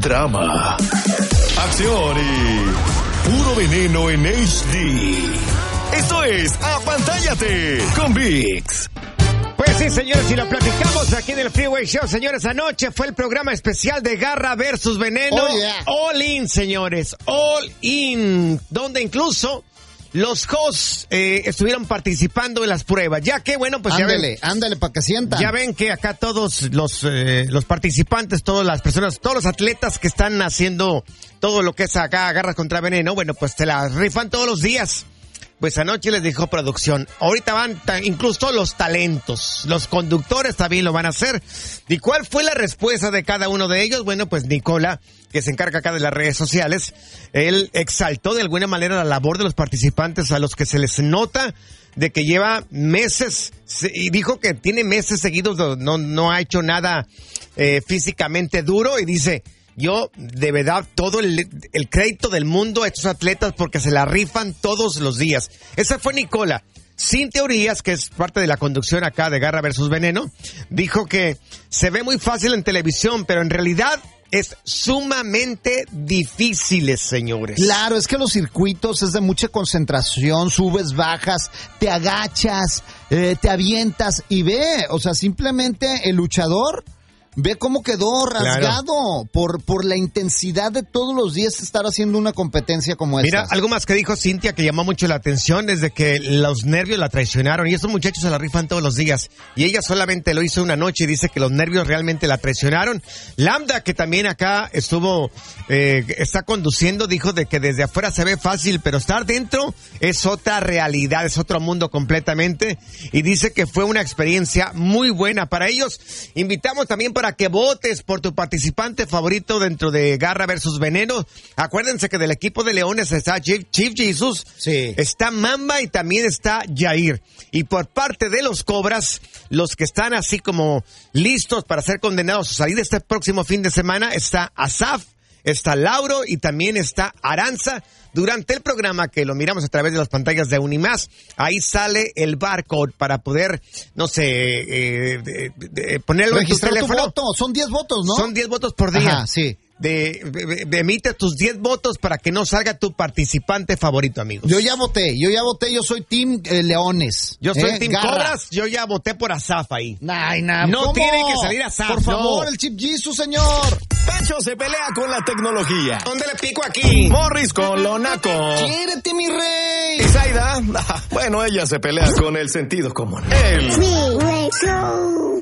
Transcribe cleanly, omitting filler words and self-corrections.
drama, acción y puro veneno en HD. Esto es Apantállate con VIX. Pues sí, señores, y lo platicamos aquí en el Freeway Show, señores. Anoche fue el programa especial de Garra versus Veneno. Oh, yeah. All In, señores. All In. Donde incluso los hosts estuvieron participando en las pruebas. Ya que, bueno, pues ándale, para que sientan. Ya ven que acá todos los participantes, todas las personas, todos los atletas que están haciendo todo lo que es acá Garra contra Veneno, bueno, pues te la rifan todos los días. Pues anoche les dijo producción, ahorita van incluso los talentos, los conductores también lo van a hacer. ¿Y cuál fue la respuesta de cada uno de ellos? Bueno, pues Nicola, que se encarga acá de las redes sociales, él exaltó de alguna manera la labor de los participantes a los que se les nota de que lleva meses, y dijo que tiene meses seguidos, no ha hecho nada físicamente duro, y dice... Yo, de verdad, todo el crédito del mundo a estos atletas porque se la rifan todos los días. Esa fue Nicola. Sin Teorías, que es parte de la conducción acá de Garra versus Veneno, dijo que se ve muy fácil en televisión, pero en realidad es sumamente difícil, señores. Claro, es que los circuitos es de mucha concentración, subes, bajas, te agachas, te avientas y ve, o sea, simplemente el luchador... Ve cómo quedó rasgado por la intensidad de todos los días estar haciendo una competencia como esta. Mira, algo más que dijo Cintia que llamó mucho la atención es de que los nervios la traicionaron y estos muchachos se la rifan todos los días y ella solamente lo hizo una noche y dice que los nervios realmente la traicionaron. Lambda, que también acá está conduciendo, dijo de que desde afuera se ve fácil, pero estar dentro es otra realidad, es otro mundo completamente y dice que fue una experiencia muy buena para ellos. Invitamos también para que votes por tu participante favorito dentro de Garra versus Veneno. Acuérdense que del equipo de Leones está Chief Jesus, sí. Está Mamba y también está Jair. Y por parte de los Cobras, los que están así como listos para ser condenados a salir este próximo fin de semana, está Asaf, está Lauro y también está Aranza. Durante el programa, que lo miramos a través de las pantallas de Unimás, ahí sale el barcode para poder, no sé, ponerlo registrar en tu teléfono. Tu voto. Son 10 votos, ¿no? Son 10 votos por día. Ajá, sí. Emite tus 10 votos para que no salga tu participante favorito, amigos. Yo ya voté, yo soy Team Leones. Yo soy Team Garra. Cobras, yo ya voté por Asaf ahí. No ¿Cómo? Tiene que salir Asaf. Por favor, no. el Chief Jesus, señor. Pancho se pelea con la tecnología. ¿Dónde le pico aquí? Morris con lo naco. ¡Quiérete, mi rey! ¿Y Zaida? Bueno, ella se pelea con el sentido común. El Freeway Show.